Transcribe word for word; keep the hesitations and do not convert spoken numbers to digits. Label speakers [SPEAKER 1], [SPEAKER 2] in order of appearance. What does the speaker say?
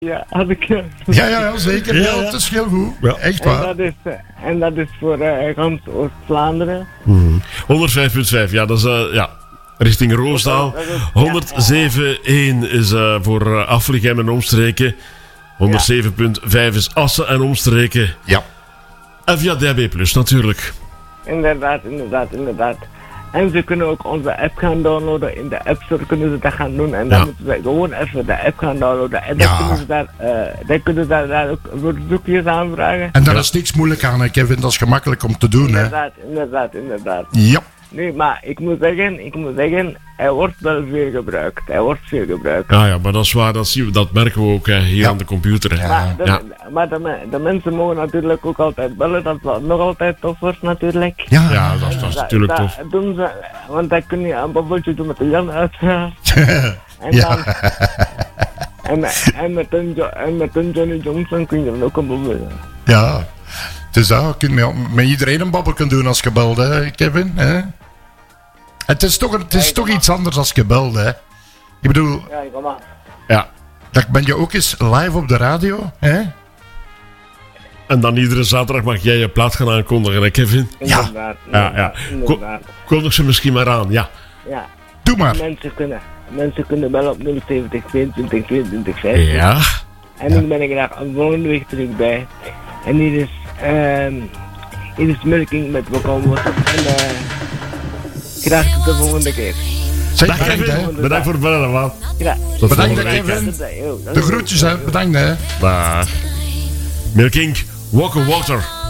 [SPEAKER 1] Ja, had ik. Ja,
[SPEAKER 2] Ja, ja, ja zeker.
[SPEAKER 3] Ja,
[SPEAKER 2] Ja,
[SPEAKER 3] ja.
[SPEAKER 2] het is heel goed.
[SPEAKER 3] Ja.
[SPEAKER 2] Echt
[SPEAKER 1] en,
[SPEAKER 2] waar.
[SPEAKER 1] dat is, eh, en dat is voor uh, gans Oost-Vlaanderen.
[SPEAKER 3] honderdvijf komma vijf, ja, dat is uh, ja, richting Roosdaal. honderdzeven komma één is uh, voor uh, Aflichem en omstreken. honderdzeven komma vijf is Assen en omstreken.
[SPEAKER 2] Ja.
[SPEAKER 3] En via D A B plus natuurlijk.
[SPEAKER 1] Inderdaad, inderdaad, inderdaad. En ze kunnen ook onze app gaan downloaden. In de App Store kunnen ze dat gaan doen. En dan
[SPEAKER 3] Ja.
[SPEAKER 1] moeten ze gewoon even de app gaan downloaden. En dan
[SPEAKER 2] Ja.
[SPEAKER 1] kunnen ze daar, uh, dan kunnen ze daar, daar ook verzoekjes aanvragen.
[SPEAKER 2] En daar is niks moeilijk aan, hè, Kevin. Dat is gemakkelijk om te doen, hè.
[SPEAKER 1] Inderdaad, inderdaad, inderdaad.
[SPEAKER 2] Ja.
[SPEAKER 1] Nee, maar ik moet zeggen, ik moet zeggen, hij wordt wel veel gebruikt. Hij wordt veel gebruikt.
[SPEAKER 3] Ja, ja, maar dat is waar, dat, zien we, dat merken we ook hè, hier
[SPEAKER 2] Ja.
[SPEAKER 3] aan de computer. Hè.
[SPEAKER 1] Maar, de,
[SPEAKER 3] Ja.
[SPEAKER 1] maar de, me- de mensen mogen natuurlijk ook altijd bellen, dat wat nog altijd tof wordt natuurlijk.
[SPEAKER 2] Ja.
[SPEAKER 3] Ja, dat is, dat is natuurlijk tof.
[SPEAKER 1] Dat doen ze, want dan kun je een babbeltje doen met de Jan uiteraard. En
[SPEAKER 2] Ja.
[SPEAKER 1] dan... En, met- en, met een, Jo- en met een Johnny Johnson kun je dan ook een babbel.
[SPEAKER 2] Ja. Dus dat, je kunt met, met iedereen een babbel kunnen doen als je belt, hè, Kevin. Hè? Het is toch, het is toch iets anders als je belt, hè. Ik bedoel,
[SPEAKER 1] Ja, kom maar.
[SPEAKER 3] Ja.
[SPEAKER 2] dan ben je ook eens live op de radio, hè.
[SPEAKER 3] En dan iedere zaterdag mag jij je plaat gaan aankondigen, hè Kevin?
[SPEAKER 2] Ja.
[SPEAKER 1] Inderdaad,
[SPEAKER 3] Ja,
[SPEAKER 1] inderdaad,
[SPEAKER 3] ja.
[SPEAKER 1] inderdaad.
[SPEAKER 3] Kondig ze misschien maar aan, ja.
[SPEAKER 1] Ja.
[SPEAKER 2] Doe maar.
[SPEAKER 1] Mensen kunnen, mensen kunnen bellen op nul zeventig tweeëntwintig tweeëntwintig vijftig.
[SPEAKER 3] Ja.
[SPEAKER 1] En ik ben er graag volgende week terug bij. En hier is, ehm hier is Milking met Vocal Water. En eh graag tot de volgende keer.
[SPEAKER 2] Zeg,
[SPEAKER 3] Dag
[SPEAKER 2] bedankt, hè.
[SPEAKER 3] Kevin, bedankt voor het bellen, man.
[SPEAKER 1] Ja.
[SPEAKER 3] Tot
[SPEAKER 2] Bedankt,
[SPEAKER 3] volgende week.
[SPEAKER 2] Kevin.
[SPEAKER 1] Tot de- yo, dat
[SPEAKER 2] De
[SPEAKER 1] is-
[SPEAKER 2] groetjes, hè. Bedankt, hè.
[SPEAKER 3] Dag. Milking, Walk on Water.